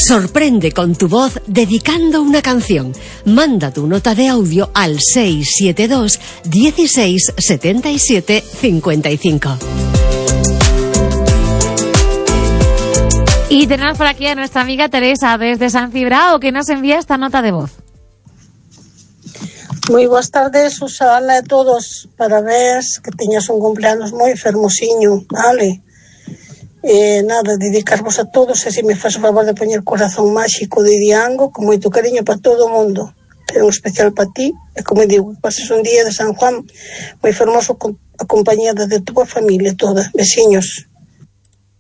Sorprende con tu voz dedicando una canción. Manda tu nota de audio al 672 16 77 55. Y tenemos por aquí a nuestra amiga Teresa desde San Cibrao, que nos envía esta nota de voz. Moi boas tardes, Susana a todos. Parabéns, que teñas un cumpleanos moi fermosiño, vale? Nada, dedicarvos a todos, e se me faz o favor de poñer Corazón Máxico de Diango, con moito cariño para todo o mundo, pero un especial para ti, e como digo, pases un día de San Juan moi fermoso, acompañada de túa familia toda. Besiños.